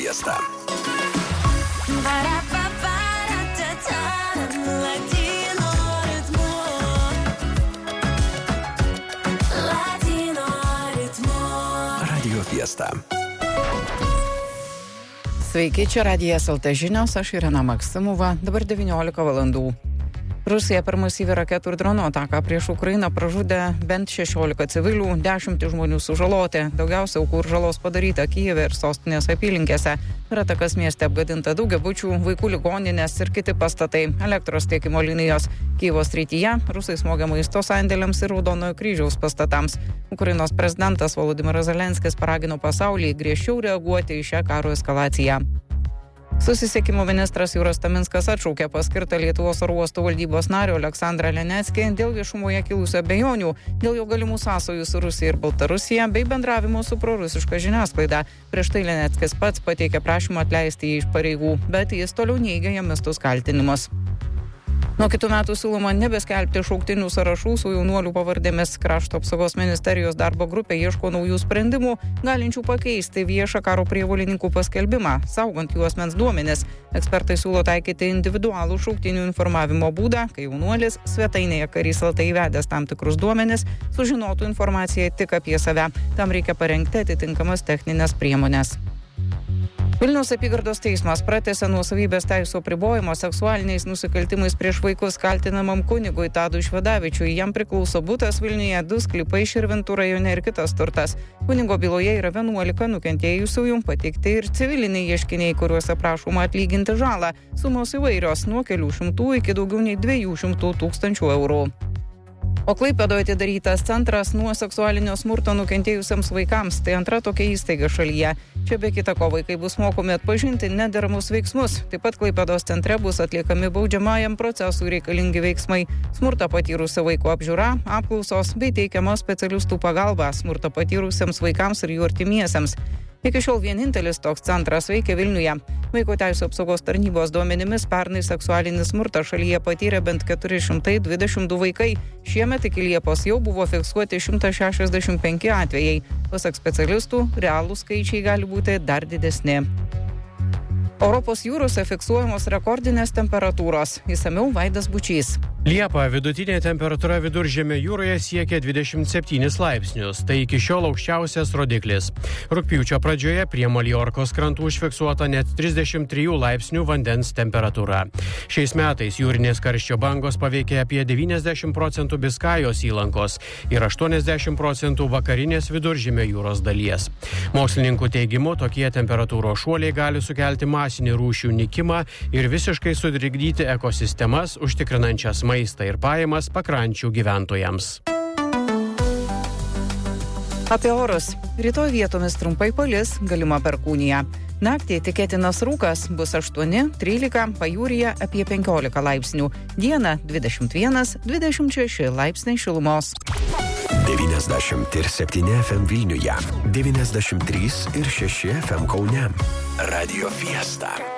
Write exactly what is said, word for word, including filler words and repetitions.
Fiesta. Radio Fiesta. Sveiki, čia Radijas L T žinios, aš Irena Maksimova, dabar devyniolika valandų. Rusija per masyvią raketų ir dronų ataką prieš Ukrainą pražudė bent šešiolika civilių, dešimt žmonių sužaloti. Daugiausia aukų ir žalos padaryta Kijeve ir sostinės apylinkėse. Per atakas mieste apgadinta daugiabučių, vaikų ligoninės ir kiti pastatai, elektros tiekimo linijos. Kijevo srityje rusai smogė maisto sandėliams ir Raudonojo kryžiaus pastatams. Ukrainos prezidentas Volodymyras Zelenskis paragino pasaulį griežčiau reaguoti į šią karo eskalaciją. Susisiekimo ministras Jūras Taminskas atšaukė paskirtą Lietuvos oro uostų valdybos nario Aleksandrą Leneckį dėl viešumoje kilusių abejonių, dėl jo galimų sąsajų su Rusija ir Baltarusija bei bendravimo su prorusiška žiniasklaida. Prieš tai Leneckis pats pateikė prašymą atleisti jį iš pareigų, bet jis toliau neigia jam mestus kaltinimus. Nuo kitų metų siūloma nebeskelbti šauktinių sąrašų su jaunuolių pavardėmis. Krašto apsaugos ministerijos darbo grupė ieško naujų sprendimų, galinčių pakeisti viešą karo prievolininkų paskelbimą, saugant jų asmens duomenis. Ekspertai siūlo taikyti individualų šauktinių informavimo būdą, kai jaunuolis svetainėje karys L T įvedęs tam tikrus duomenis, sužinotų informaciją tik apie save. Tam reikia parengti atitinkamas techninės priemonės. Vilniaus apygardos teismas pratęsė nuosavybės teisių apribojimo seksualiniais nusikaltimais prieš vaikus kaltinamam kunigui Tadui Švedavičiui. Jam priklauso butas Vilniuje, du sklypai Širvintų rajone ir kitas turtas. Kunigo byloje yra vienuolika nukentėjusiųjų, pateikti ir civiliniai ieškiniai, kuriuose prašoma atlyginti žalą. Sumos įvairios nuo kelių šimtų iki daugiau nei dviejų šimtų tūkstančių eurų. O Klaipėdoje atidarytas centras nuo seksualinio smurto nukentėjusiems vaikams. Tai antra tokia įstaiga šalyje. Čia be kita ko vaikai bus mokomi atpažinti nederamus veiksmus. Taip pat Klaipėdos centre bus atliekami baudžiamajam procesui reikalingi veiksmai. Smurtą patyrusio vaiko apžiūra, apklausos bei teikiama specialistų pagalba smurtą patyrusiems vaikams ir jų artimiesiems. Iki šiol vienintelis toks centras veikia Vilniuje. Vaiko teisių apsaugos tarnybos duomenimis pernai seksualinį smurtą šalyje patyrė bent keturi šimtai dvidešimt du vaikai. Šiemet iki Liepos jau buvo fiksuoti šimtas šešiasdešimt penki atvejai. Pasak specialistų, realūs skaičiai gali būti dar didesni. Europos jūrose fiksuojamos rekordinės temperatūros. Išsamiau Vaidas Bučys. Liepą vidutinė temperatūra Viduržemio jūroje siekė dvidešimt septynis laipsnius. Tai iki šiol aukščiausias rodiklis. Rugpjūčio pradžioje prie Maljorkos krantų užfiksuota net trisdešimt trijų laipsnių vandens temperatūra. Šiais metais jūrinės karščio bangos paveikė apie devyniasdešimt procentų Biskajos įlankos ir aštuoniasdešimt procentų vakarinės Viduržemio jūros dalies. Mokslininkų teigimu, tokie temperatūros šuoliai gali sukelti masinį rūšių nykimą ir visiškai sutrikdyti ekosistemas, užtikrinančias maistą ir pajamas pakrančių gyventojams. Apie orus. Rytoj vietomis trumpai palis, galima perkūnija. Naktį tikėtinas rūkas, bus aštuoni trylika, pajūryje apie penkiolika laipsnių. Dieną dvidešimt vienas dvidešimt šeši laipsniai šilumos. devyniasdešimt septyni F M Vilniuje, devyniasdešimt trys ir šeši F M Kaune. Radio Fiesta.